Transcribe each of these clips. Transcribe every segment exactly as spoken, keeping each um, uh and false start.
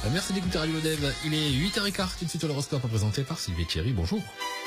Merci d'écouter Radio Dev. Il est huit heures quinze, tout de suite l'horoscope présenté par Sylvie Thierry. Bonjour.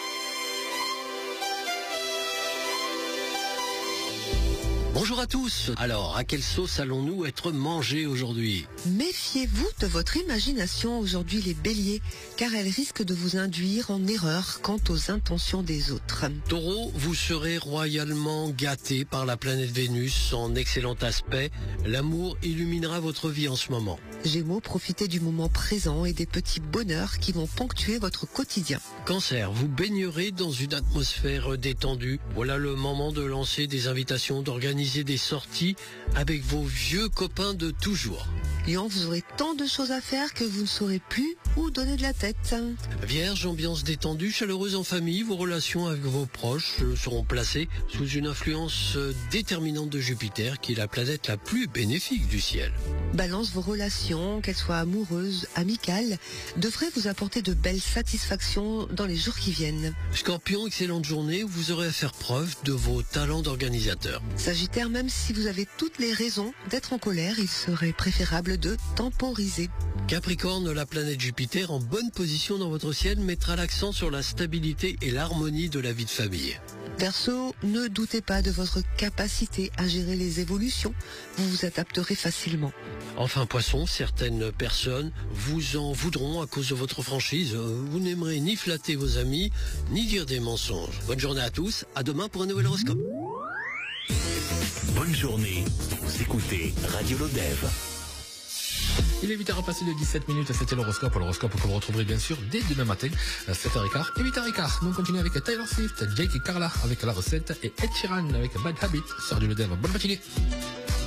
Bonjour à tous. Alors, à quelle sauce allons-nous être mangés aujourd'hui? Méfiez-vous de votre imagination aujourd'hui les béliers, car elle risque de vous induire en erreur quant aux intentions des autres. Taureau, vous serez royalement gâtés par la planète Vénus en excellent aspect. L'amour illuminera votre vie en ce moment. Gémeaux, profitez du moment présent et des petits bonheurs qui vont ponctuer votre quotidien. Cancer, vous baignerez dans une atmosphère détendue. Voilà le moment de lancer des invitations, d'organiser des sorties avec vos vieux copains de toujours. Lion, vous aurez tant de choses à faire que vous ne saurez plus où donner de la tête. Vierge, ambiance détendue, chaleureuse en famille, vos relations avec vos proches seront placées sous une influence déterminante de Jupiter, qui est la planète la plus bénéfique du ciel. Balance, vos relations, qu'elles soient amoureuses, amicales, devraient vous apporter de belles satisfactions dans les jours qui viennent. Scorpion, excellente journée, vous aurez à faire preuve de vos talents d'organisateur. Sagittaire, même si vous avez toutes les raisons d'être en colère, il serait préférable de temporiser. Capricorne, la planète Jupiter en bonne position dans votre ciel mettra l'accent sur la stabilité et l'harmonie de la vie de famille. Verseau, ne doutez pas de votre capacité à gérer les évolutions, vous vous adapterez facilement. Enfin Poisson, certaines personnes vous en voudront à cause de votre franchise. Vous n'aimerez ni flatter vos amis, ni dire des mensonges. Bonne journée à tous, à demain pour un nouvel horoscope. Bonne journée, vous écoutez Radio Lodev. Il est huit heures passé de dix-sept minutes, c'était l'horoscope. L'horoscope que vous retrouverez bien sûr dès demain matin, sept heures quinze et huit heures quinze. Nous on continue avec Taylor Swift, Jake et Carla avec la recette et Ed Sheeran avec Bad Habit sur du Lodev. Bonne matinée.